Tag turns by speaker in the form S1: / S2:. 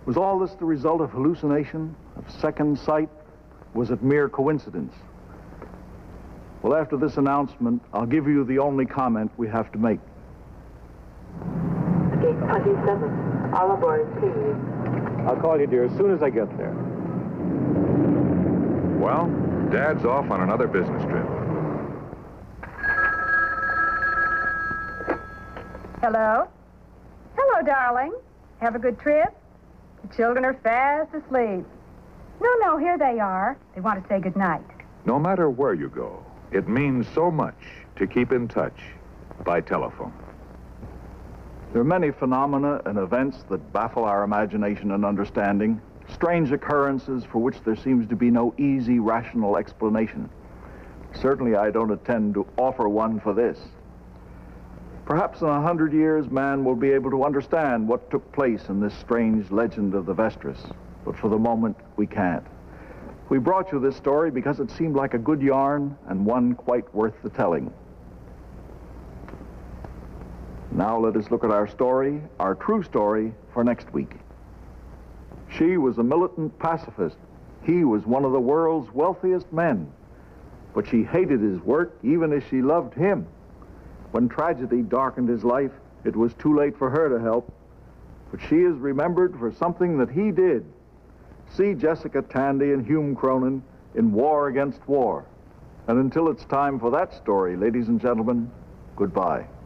S1: Was all this the result of hallucination, of second sight? Was it mere coincidence? Well, after this announcement, I'll give you the only comment we have to make.
S2: Gate 27. All aboard, please.
S1: I'll call you, dear, as soon as I get there.
S3: Well, Dad's off on another business trip.
S4: Hello? Hello, darling. Have a good trip? The children are fast asleep. No, here they are. They want to say good night.
S3: No matter where you go, it means so much to keep in touch by telephone.
S1: There are many phenomena and events that baffle our imagination and understanding, strange occurrences for which there seems to be no easy, rational explanation. Certainly, I don't intend to offer one for this. Perhaps in 100 years, man will be able to understand what took place in this strange legend of the Vestris. But for the moment, we can't. We brought you this story because it seemed like a good yarn and one quite worth the telling. Now let us look at our story, our true story, for next week. She was a militant pacifist. He was one of the world's wealthiest men. But she hated his work even as she loved him. When tragedy darkened his life, it was too late for her to help. But she is remembered for something that he did. See Jessica Tandy and Hume Cronin in War Against War. And until it's time for that story, ladies and gentlemen, goodbye.